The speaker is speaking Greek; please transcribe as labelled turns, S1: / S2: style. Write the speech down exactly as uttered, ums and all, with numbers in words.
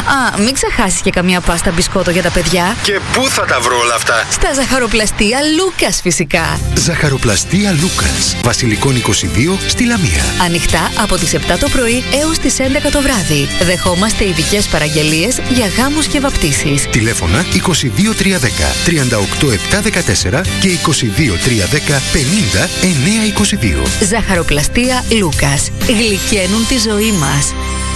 S1: Α, μην ξεχάσεις και καμία πάστα μπισκότο για τα παιδιά.
S2: Και πού θα τα βρω όλα αυτά?
S1: Στα ζαχαροπλαστεία Λούκας φυσικά.
S2: Ζαχαροπλαστεία Λούκας, Βασιλικών είκοσι δύο στη Λαμία.
S1: Ανοιχτά από τις επτά το πρωί έως τις έντεκα το βράδυ. Δεχόμαστε ειδικές παραγγελίες για γάμους και βαπτίσεις.
S2: Τηλέφωνα είκοσι δύο τριακόσια δέκα τριάντα οκτώ επτακόσια δεκατέσσερα και είκοσι δύο τριακόσια δέκα πενήντα εννιακόσια είκοσι δύο.
S1: Ζαχαροπλαστεία Λούκας. Γλυκαίνουν τη ζωή μας.